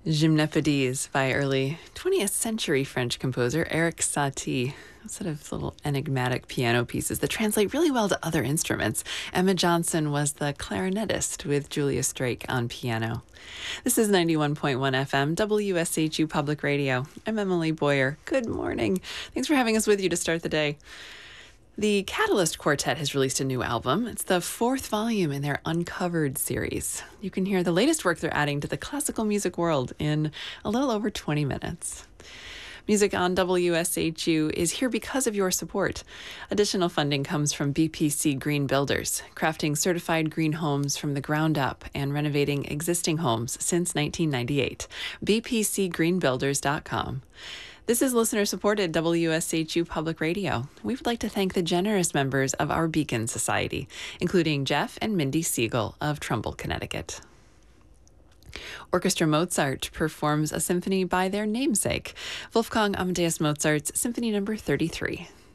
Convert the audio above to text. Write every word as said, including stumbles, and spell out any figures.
Gymnopédies by early twentieth century French composer Erik Satie. Sort of little enigmatic piano pieces that translate really well to other instruments. Emma Johnson was the clarinetist with Julius Drake on piano. This is ninety-one point one F M, W S H U Public Radio. I'm Emily Boyer. Good morning. Thanks for having us with you to start the day. The Catalyst Quartet has released a new album. It's the fourth volume in their Uncovered series. You can hear the latest work they're adding to the classical music world in a little over twenty minutes. Music on W S H U is here because of your support. Additional funding comes from B P C Green Builders, crafting certified green homes from the ground up and renovating existing homes since nineteen ninety-eight. b p c green builders dot com. This is listener-supported W S H U Public Radio. We would like to thank the generous members of our Beacon Society, including Jeff and Mindy Siegel of Trumbull, Connecticut. Orchestra Mozart performs a symphony by their namesake, Wolfgang Amadeus Mozart's Symphony Number thirty-three.